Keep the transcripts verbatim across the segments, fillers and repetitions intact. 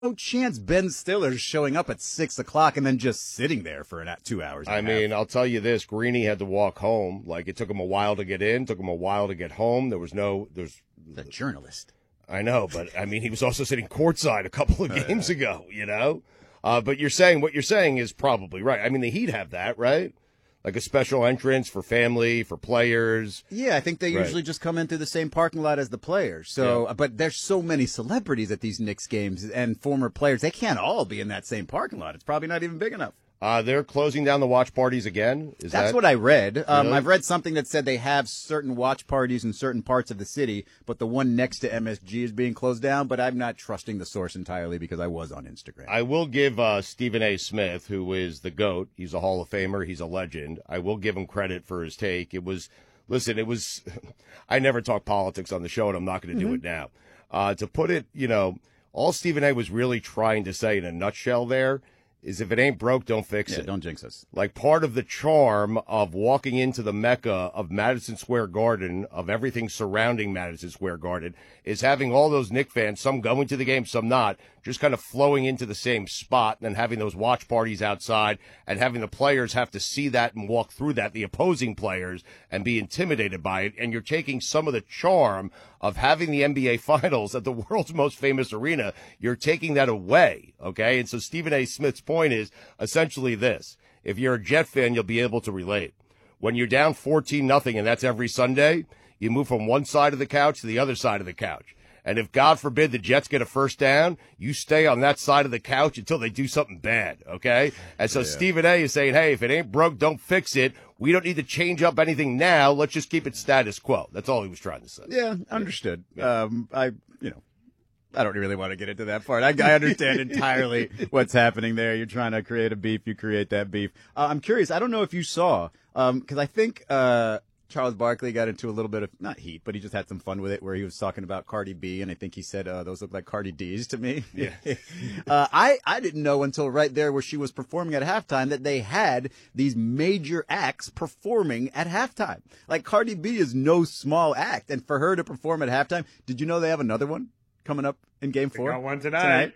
no chance Ben Stiller's showing up at six o'clock and then just sitting there for an, two hours. And I a mean, half. I'll tell you this: Greeny had to walk home. Like it took him a while to get in, took him a while to get home. There was no, there's the journalist. I know, but I mean, he was also sitting courtside a couple of games uh, ago. You know, uh, but you're saying what you're saying is probably right. I mean, the Heat have that, right? Like a special entrance for family, for players. Yeah, I think they right. usually just come in through the same parking lot as the players. So, yeah. But there's so many celebrities at these Knicks games and former players. They can't all be in that same parking lot. It's probably not even big enough. Uh, they're closing down the watch parties again. Is That's that... what I read. Um, really? I've read something that said they have certain watch parties in certain parts of the city, but the one next to M S G is being closed down. But I'm not trusting the source entirely because I was on Instagram. I will give uh, Stephen A. Smith, who is the GOAT, he's a Hall of Famer, he's a legend. I will give him credit for his take. It was, listen, it was, I never talk politics on the show, and I'm not going to mm-hmm. do it now. Uh, to put it, you know, all Stephen A. was really trying to say in a nutshell there is if it ain't broke, don't fix yeah, it. Don't jinx us. Like part of the charm of walking into the mecca of Madison Square Garden, of everything surrounding Madison Square Garden, is having all those Knicks fans, some going to the game, some not, just kind of flowing into the same spot and then having those watch parties outside and having the players have to see that and walk through that, the opposing players, and be intimidated by it. And you're taking some of the charm of having the N B A Finals at the world's most famous arena. You're taking that away, okay? And so Stephen A. Smith's point is essentially this. If you're a Jet fan, you'll be able to relate. When you're down fourteen nothing, and that's every Sunday, you move from one side of the couch to the other side of the couch. And if, God forbid, the Jets get a first down, you stay on that side of the couch until they do something bad, okay? And so yeah. Stephen A. is saying, hey, if it ain't broke, don't fix it. We don't need to change up anything now. Let's just keep it status quo. That's all he was trying to say. Yeah, understood. Yeah. Um, I, you know, I don't really want to get into that part. I, I understand entirely what's happening there. You're trying to create a beef. You create that beef. Uh, I'm curious. I don't know if you saw, um, because I think uh, Charles Barkley got into a little bit of, not heat, but he just had some fun with it where he was talking about Cardi B, and I think he said uh, those look like Cardi D's to me. Yeah. uh, I, I didn't know until right there where she was performing at halftime that they had these major acts performing at halftime. Like Cardi B is no small act, and for her to perform at halftime, did you know they have another one coming up in game four? We got one tonight. tonight?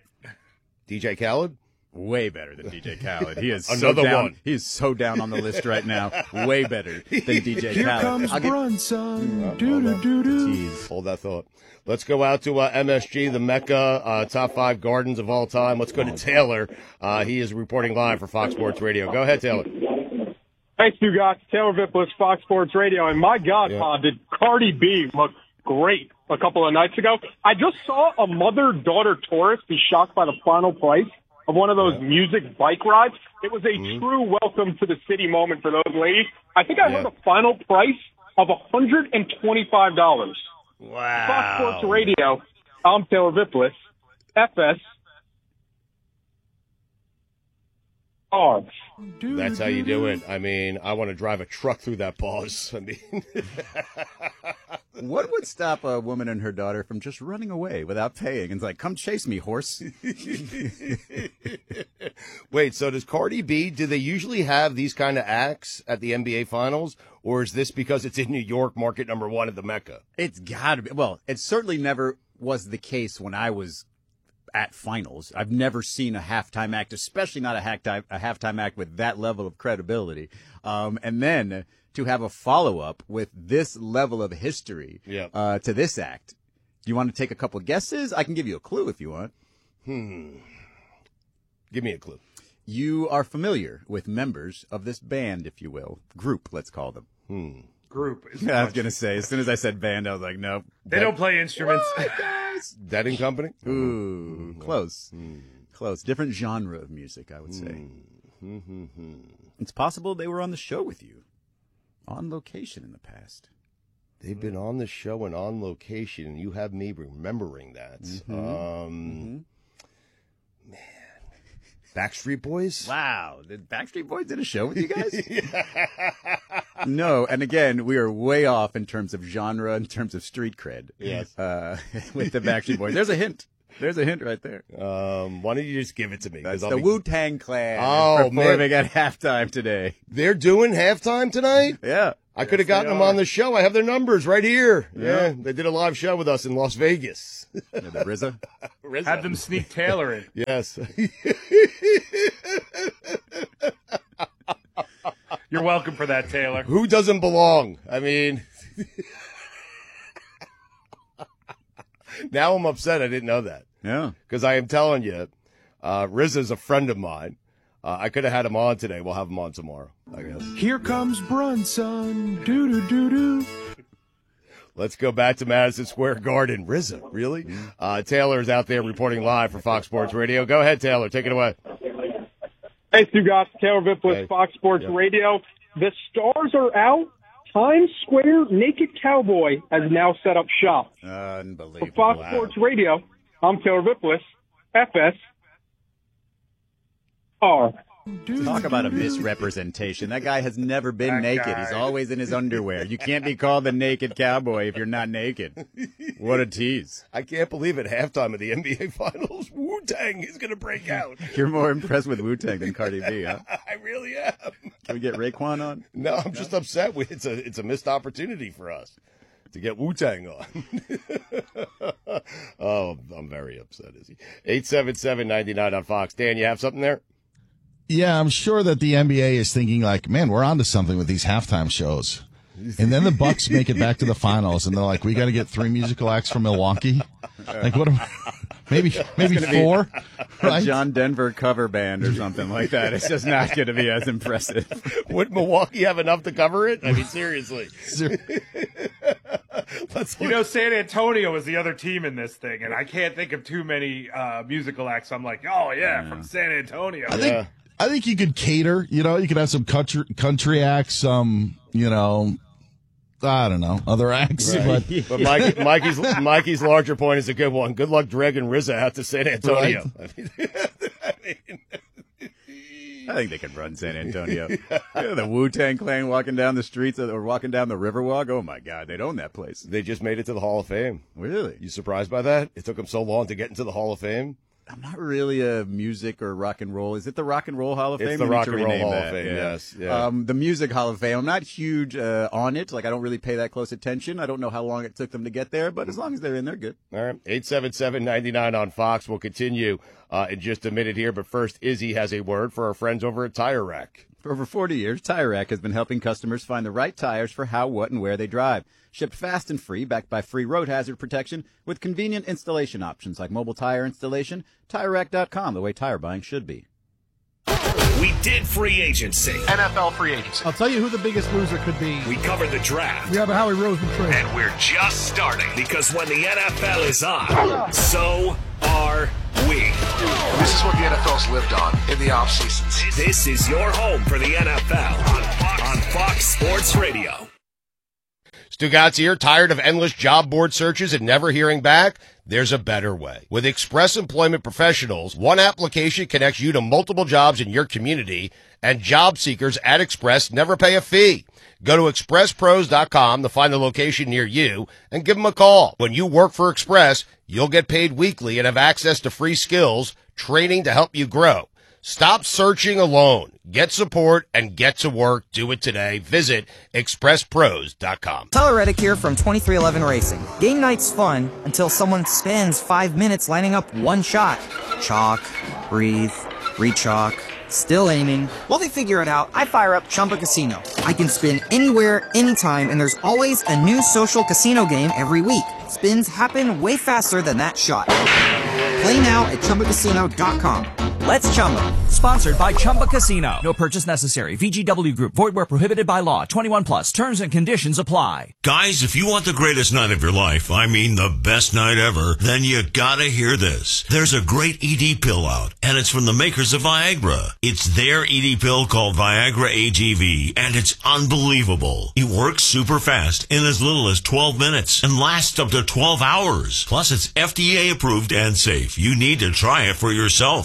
D J Khaled? Way better than D J Khaled. He is so Another down. one. He is so down on the list right now. Way better than D J Here Khaled. comes I'll get- Brunson. Do do do do. Jeez. Hold that thought. Let's go out to uh, M S G, the Mecca, uh, top five gardens of all time. Let's go to Taylor. Uh, he is reporting live for Fox Sports Radio. Go ahead, Taylor. Thanks, you guys. Taylor Vipplis, Fox Sports Radio. And my God, Yeah. Todd, did Cardi B look great a couple of nights ago? I just saw a mother-daughter tourist be shocked by the final price of one of those Yeah. music bike rides. It was a Mm-hmm. true welcome to the city moment for those ladies. I think I Yeah. heard a final price of one hundred twenty-five dollars. Wow. Fox Sports Radio. I'm Taylor Vipplis. F S R. That's how you do it. I mean, I want to drive a truck through that pause. I mean, What would stop a woman and her daughter from just running away without paying? And it's like, come chase me, horse. wait, so does Cardi B, do they usually have these kind of acts at the N B A Finals? Or is this because it's in New York, market number one at the Mecca? It's got to be. Well, it certainly never was the case when I was at finals. I've never seen a halftime act, especially not a halftime, a halftime act with that level of credibility. Um, and then to have a follow-up with this level of history Yeah. uh, to this act. Do you want to take a couple guesses? I can give you a clue if you want. Hmm. Give me a clue. You are familiar with members of this band, if you will. Group, let's call them. Hmm. Group. Is I was going to say, as soon as I said band, I was like, nope. They don't play instruments. Dead and Company? Ooh, close. Close. Different genre of music, I would say. Mm-hmm. It's possible they were on the show with you, on location in the past. They've been on the show and on location, and you have me remembering that. Mm-hmm. Um, Man. Backstreet Boys? Wow. Did Backstreet Boys did a show with you guys? No. And again, we are way off in terms of genre, in terms of street cred. Yes. Uh, with the Backstreet Boys. There's a hint. There's a hint right there. Um, why don't you just give it to me? 'Cause That's I'll the be- Wu-Tang Clan Oh, performing man. at halftime today. They're doing halftime tonight? Yeah. I could have gotten them on the show. I have their numbers right here. Yeah. yeah, they did a live show with us in Las Vegas. Yeah, the R Z A? R Z A. Have them sneak Taylor in. Yes. You're welcome for that, Taylor. Who doesn't belong? I mean, now I'm upset I didn't know that. Yeah. Because I am telling you, uh, R Z A's a friend of mine. Uh, I could have had him on today. We'll have him on tomorrow, I guess. Here comes Brunson. Doo doo doo doo. Let's go back to Madison Square Garden. R Z A, really? Uh, Taylor is out there reporting live for Fox Sports Radio. Go ahead, Taylor. Take it away. Hey, Stu Goss, Taylor Vipp, Hey. Fox Sports Yep. Radio. The stars are out. Times Square Naked Cowboy has now set up shop. For Unbelievable. Fox Wow. Sports Radio, I'm Taylor Vipp, F S R. Talk about a misrepresentation. That guy has never been That naked. guy. He's always in his underwear. You can't be called the naked cowboy if you're not naked. What a tease. I can't believe at halftime of the N B A Finals, Wu-Tang is going to break out. You're more impressed with Wu-Tang than Cardi B, huh? I really am. Can we get Raekwon on? No, I'm just upset. With, it's a it's a missed opportunity for us to get Wu-Tang on. Oh, I'm very upset, Izzy. eight seven seven, nine nine on Fox. Dan, you have something there? Yeah, I'm sure that the N B A is thinking like, man, we're onto something with these halftime shows. And then the Bucks make it back to the finals, and they're like, we got to get three musical acts from Milwaukee. Like, what? Am, maybe, maybe four. A Right? John Denver cover band or something like that. It's just not going to be as impressive. Would Milwaukee have enough to cover it? I mean, seriously. Let's You know, San Antonio is the other team in this thing, and I can't think of too many uh, musical acts. I'm like, oh, yeah, from San Antonio. I think Yeah. I think you could cater. You know, you could have some country country acts, some you know, I don't know, other acts. But But Mikey, Mikey's Mikey's larger point is a good one. Good luck dragging R Z A out to San Antonio. I mean, I mean, I think they could run San Antonio. Yeah, the Wu-Tang Clan walking down the streets or walking down the Riverwalk. Oh, my God. They'd own that place. they just made it to the Hall of Fame. Really? You surprised by that? It took them so long to get into the Hall of Fame. I'm not really a music or rock and roll. Is it the Rock and Roll Hall of It's Fame? the We need Rock to and Roll rename Hall of that, Fame, yeah. yes, yeah. Um, the Music Hall of Fame. I'm not huge uh, on it. Like, I don't really pay that close attention. I don't know how long it took them to get there, but as long as they're in there, good. All right, eight seven seven, nine nine on Fox. We'll continue uh, in just a minute here, but first, Izzy has a word for our friends over at Tire Rack. For over forty years, Tire Rack has been helping customers find the right tires for how, what, and where they drive. Shipped fast and free, backed by free road hazard protection, with convenient installation options like mobile tire installation. Tire Rack dot com, the way tire buying should be. We did free agency. N F L free agency. I'll tell you who the biggest loser could be. We covered the draft. We have a Howie Roseman trade. And we're just starting. Because when the N F L is on, so are we. This is what the N F L's lived on in the off seasons. This is your home for the N F L on Fox, on Fox Sports Radio. Stugatz here. Tired of endless job board searches and never hearing back? There's a better way. With Express Employment Professionals, one application connects you to multiple jobs in your community, and job seekers at Express never pay a fee. Go to express pros dot com to find the location near you and give them a call. When you work for Express, you'll get paid weekly and have access to free skills, training to help you grow. Stop searching alone. Get support and get to work. Do it today. Visit express pros dot com. Tyler Reddick here from twenty-three eleven Racing. Game night's fun until someone spends five minutes lining up one shot. Chalk, breathe, re-chalk, still aiming. While they figure it out, I fire up Chumba Casino. I can spin anywhere, anytime, and there's always a new social casino game every week. Spins happen way faster than that shot. Play now at chumba casino dot com. Let's Chumba. Sponsored by Chumba Casino. No purchase necessary. V G W Group. Void where prohibited by law. twenty-one plus. Terms and conditions apply. Guys, if you want the greatest night of your life, I mean the best night ever, then you gotta hear this. There's a great E D pill out, and it's from the makers of Viagra. It's their E D pill called Viagra A G V, and it's unbelievable. It works super fast in as little as twelve minutes and lasts up to twelve hours. Plus, it's F D A approved and safe. You need to try it for yourself. It's unbelievable.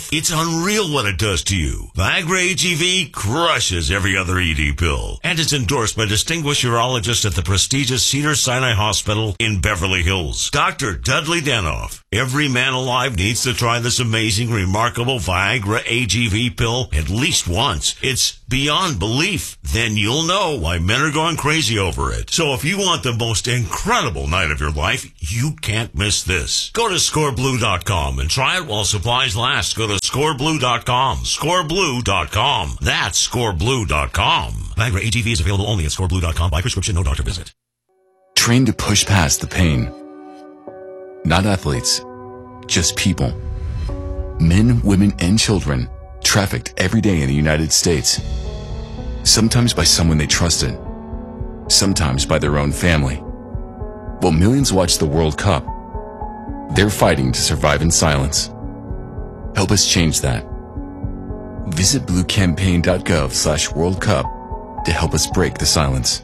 unreal what it does to you. Viagra H E V crushes every other E D pill. And it's endorsed by distinguished urologists at the prestigious Cedars-Sinai Hospital in Beverly Hills. Doctor Dudley Danoff. Every man alive needs to try this amazing, remarkable Viagra H E V pill at least once. It's beyond belief. Then you'll know why men are going crazy over it. So if you want the most incredible night of your life, you can't miss this. Go to score blue dot com and try it while supplies last. Go to score blue dot com. score blue dot com. That's score blue dot com. Viagra H E V is available only at score blue dot com by prescription, no doctor visit. Train to push past the pain. Not athletes, just people. Men, women, and children trafficked every day in the United States. Sometimes by someone they trusted. Sometimes by their own family. While millions watch the World Cup, they're fighting to survive in silence. Help us change that. Visit blue campaign dot gov slash World Cup to help us break the silence.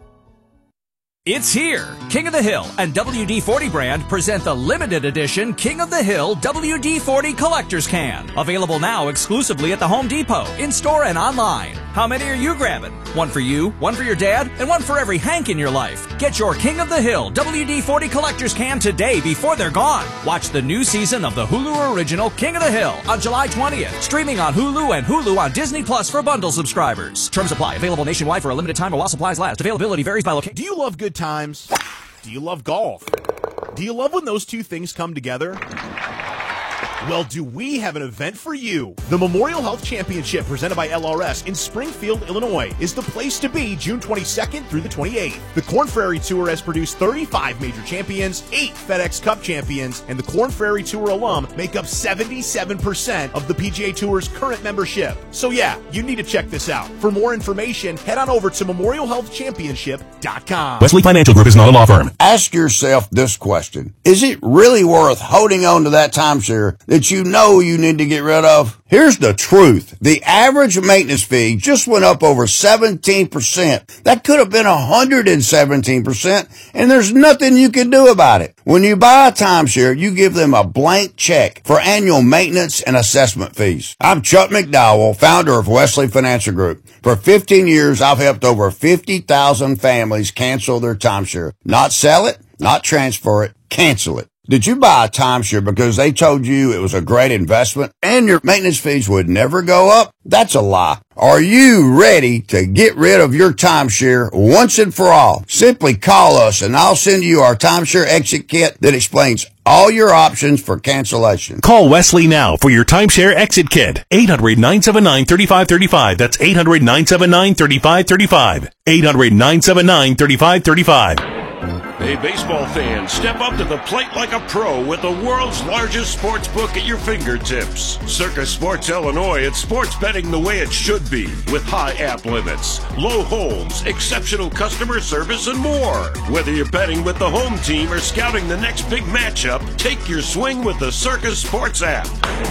It's here! King of the Hill and W D forty brand present the limited edition King of the Hill W D forty Collector's Can. Available now exclusively at the Home Depot, in-store and online. How many are you grabbing? One for you, one for your dad, and one for every Hank in your life. Get your King of the Hill W D forty Collector's Can today before they're gone. Watch the new season of the Hulu original King of the Hill on July twentieth. Streaming on Hulu and Hulu on Disney Plus for bundle subscribers. Terms apply. Available nationwide for a limited time or while supplies last. Availability varies by location. Do you love good times? Do you love golf? Do you love when those two things come together? Well, do we have an event for you? The Memorial Health Championship presented by L R S in Springfield, Illinois is the place to be June twenty-second through the twenty-eighth. The Korn Ferry Tour has produced thirty-five major champions, eight FedEx Cup champions, and the Korn Ferry Tour alum make up seventy-seven percent of the P G A Tour's current membership. So yeah, you need to check this out. For more information, head on over to memorial health championship dot com. Wesley Financial Group is not a law firm. Ask yourself this question. Is it really worth holding on to that timeshare that you know you need to get rid of? Here's the truth. The average maintenance fee just went up over seventeen percent. That could have been one hundred seventeen percent, and there's nothing you can do about it. When you buy a timeshare, you give them a blank check for annual maintenance and assessment fees. I'm Chuck McDowell, founder of Wesley Financial Group. For fifteen years, I've helped over fifty thousand families cancel their timeshare. Not sell it, not transfer it, cancel it. Did you buy a timeshare because they told you it was a great investment and your maintenance fees would never go up? That's a lie. Are you ready to get rid of your timeshare once and for all? Simply call us and I'll send you our timeshare exit kit that explains all your options for cancellation. Call Wesley now for your timeshare exit kit. eight hundred, nine seven nine, three five three five. That's eight hundred, nine seven nine, three five three five. eight hundred, nine seven nine, three five three five. Hey, baseball fans, step up to the plate like a pro with the world's largest sports book at your fingertips. Circus Sports Illinois, it's sports betting the way it should be, with high app limits, low holds, exceptional customer service, and more. Whether you're betting with the home team or scouting the next big matchup, take your swing with the Circus Sports app.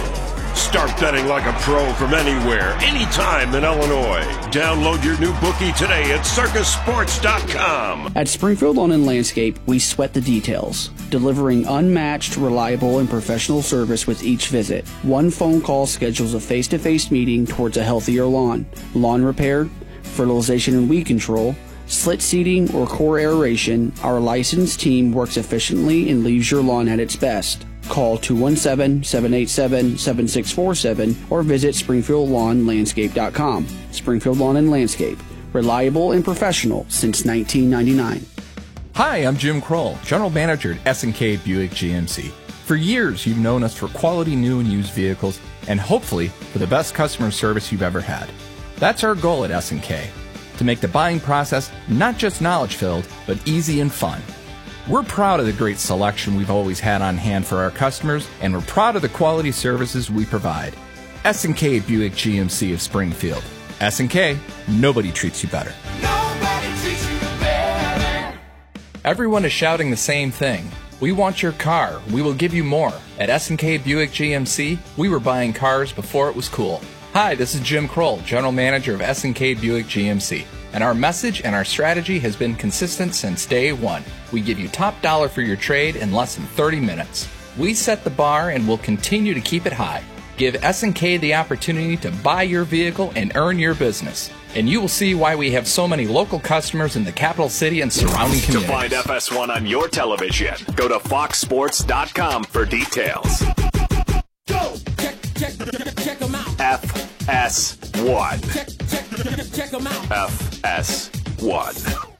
Start betting like a pro from anywhere, anytime in Illinois. Download your new bookie today at circus sports dot com. At Springfield Lawn and Landscape, we sweat the details, delivering unmatched, reliable, and professional service with each visit. One phone call schedules a face-to-face meeting towards a healthier lawn. Lawn repair, fertilization and weed control, slit seeding, or core aeration, our licensed team works efficiently and leaves your lawn at its best. Call two one seven, seven eight seven, seven six four seven or visit springfield lawn landscape dot com. Springfield Lawn and Landscape, reliable and professional since nineteen ninety-nine. Hi, I'm Jim Kroll, General Manager at S and K Buick G M C. For years, you've known us for quality new and used vehicles and hopefully for the best customer service you've ever had. That's our goal at S and K, to make the buying process not just knowledge-filled, but easy and fun. We're proud of the great selection we've always had on hand for our customers, and we're proud of the quality services we provide. S and K Buick G M C of Springfield. S and K, nobody treats you better. Nobody treats you better. Everyone is shouting the same thing. We want your car. We will give you more. At S and K Buick G M C, we were buying cars before it was cool. Hi, this is Jim Kroll, General Manager of S and K Buick G M C. And our message and our strategy has been consistent since day one. We give you top dollar for your trade in less than thirty minutes. We set the bar and will continue to keep it high. Give S and K the opportunity to buy your vehicle and earn your business. And you will see why we have so many local customers in the capital city and surrounding To communities. find F S one on your television, go to fox sports dot com for details. Go! Check, check, check, check them out. F S one. Check, check, check them out. F S one.